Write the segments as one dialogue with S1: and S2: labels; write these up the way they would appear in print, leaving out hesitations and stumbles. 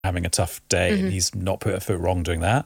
S1: having a tough day, and he's not put a foot wrong doing that.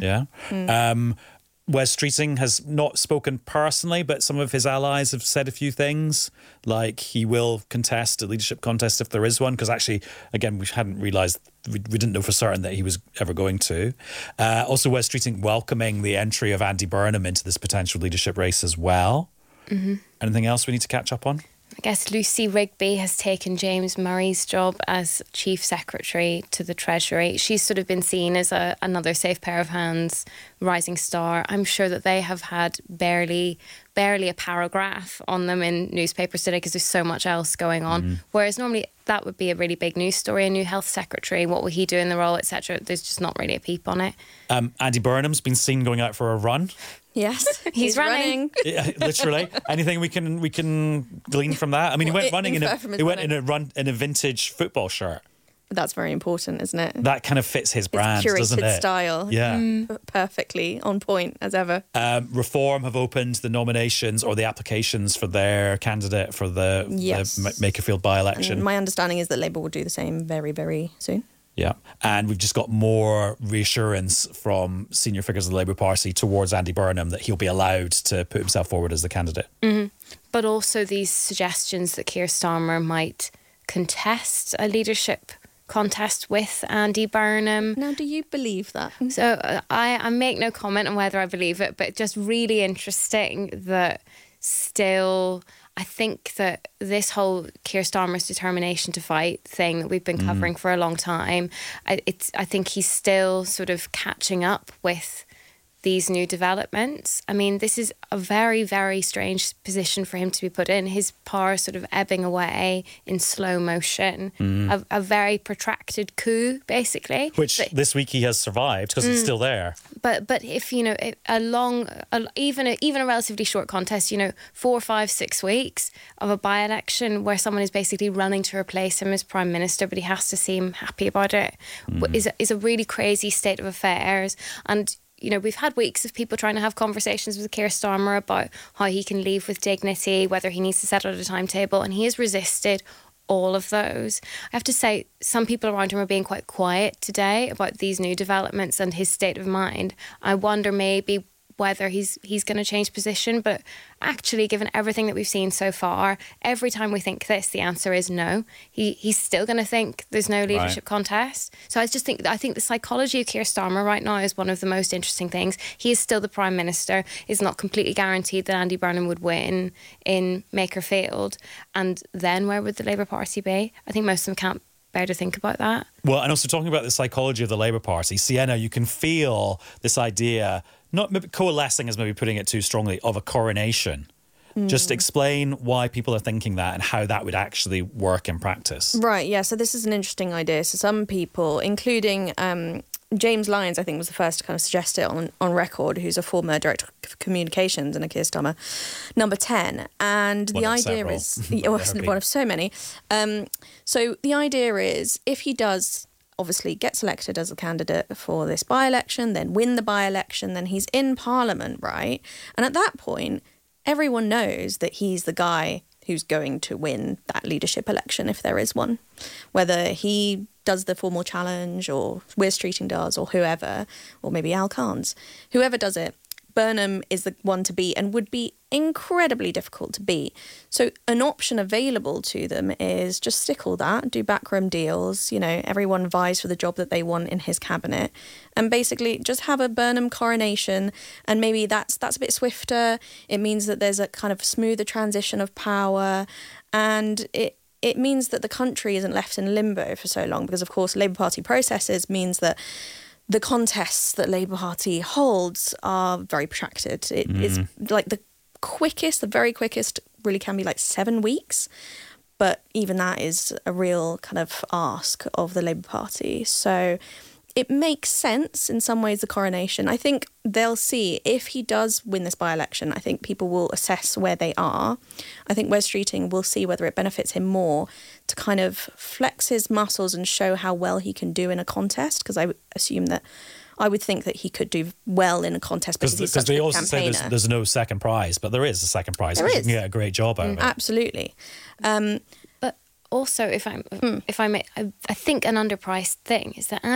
S1: Wes Streeting has not spoken personally, but some of his allies have said a few things, like he will contest a leadership contest if there is one, because actually, again, we hadn't realised, we didn't know for certain that he was ever going to. Also, Wes Streeting welcoming the entry of Andy Burnham into this potential leadership race as well. Anything else we need to catch up on?
S2: I guess Lucy Rigby has taken James Murray's job as Chief Secretary to the Treasury. She's sort of been seen as another safe pair of hands, rising star. I'm sure that they have had barely a paragraph on them in newspapers today because there's so much else going on. Whereas normally that would be a really big news story, a new health secretary, what will he do in the role, etc. There's just not really a peep on it.
S1: Andy Burnham's been seen going out for a run.
S3: Yes,
S2: he's running.
S1: Yeah, literally. Anything we can glean from that? I mean, he went running in a vintage football shirt.
S3: That's very important, isn't it?
S1: That kind of fits his brand, doesn't it?
S3: Curated style.
S1: Yeah.
S3: Perfectly on point as ever.
S1: Reform have opened the nominations or the applications for their candidate for the Makerfield by-election.
S3: And my understanding is that Labour will do the same very, very soon.
S1: Yeah, and we've just got more reassurance from senior figures of the Labour Party towards Andy Burnham that he'll be allowed to put himself forward as the candidate.
S2: But also these suggestions that Keir Starmer might contest a leadership contest with Andy Burnham.
S3: Now, do you believe that?
S2: So I make no comment on whether I believe it, but just really interesting that still... I think that this whole Keir Starmer's determination to fight thing that we've been covering for a long time, I think he's still sort of catching up with these new developments. I mean, this is a very, very strange position for him to be put in. His power sort of ebbing away in slow motion. A very protracted coup, basically.
S1: Which this week he has survived because it's still there.
S2: But if, you know, even a relatively short contest, you know, 4, 5, 6 weeks of a by-election where someone is basically running to replace him as Prime Minister, but he has to seem happy about it, is a really crazy state of affairs. And you know, we've had weeks of people trying to have conversations with Keir Starmer about how he can leave with dignity, whether he needs to set out a timetable, and he has resisted all of those. I have to say, some people around him are being quite quiet today about these new developments and his state of mind. I wonder maybe whether he's going to change position, but actually, given everything that we've seen so far, every time we think this, the answer is no. He's still going to think there's no leadership contest. So I think the psychology of Keir Starmer right now is one of the most interesting things. He is still the Prime Minister. It's not completely guaranteed that Andy Burnham would win in Makerfield. And then where would the Labour Party be? I think most of them can't bear to think about that.
S1: Well, and also talking about the psychology of the Labour Party, Sienna, you can feel this idea, not maybe coalescing as maybe putting it too strongly, of a coronation. Just explain why people are thinking that and how that would actually work in practice.
S3: Right, yeah, so this is an interesting idea. So some people, including James Lyons, I think, was the first to kind of suggest it on record, who's a former Director of Communications and a Keir Starmer number 10. And the idea is... one of so many. So the idea is, if he does obviously get selected as a candidate for this by-election, then win the by-election, then he's in Parliament, right? And at that point, everyone knows that he's the guy who's going to win that leadership election, if there is one. Whether he does the formal challenge, or Wes Streeting does, or whoever, or maybe Al Khan's, whoever does it, Burnham is the one to beat and would be incredibly difficult to beat. So an option available to them is just stick all that, do backroom deals, you know, everyone vies for the job that they want in his cabinet, and basically just have a Burnham coronation, and maybe that's a bit swifter. It means that there's a kind of smoother transition of power, and it means that the country isn't left in limbo for so long, because of course Labour Party processes means that the contests that Labour Party holds are very protracted. It is like the very quickest really can be like 7 weeks. But even that is a real kind of ask of the Labour Party. So it makes sense in some ways, the coronation. I think they'll see if he does win this by-election. I think people will assess where they are. I think Wes Streeting will see whether it benefits him more to kind of flex his muscles and show how well he can do in a contest, because I would think that he could do well in a contest because he's such a good campaigner.
S1: They also say there's no second prize, but there is a second prize.
S3: There is.
S1: You can get a great job out of it.
S3: Absolutely.
S2: But also, if I may, I think an underpriced thing is that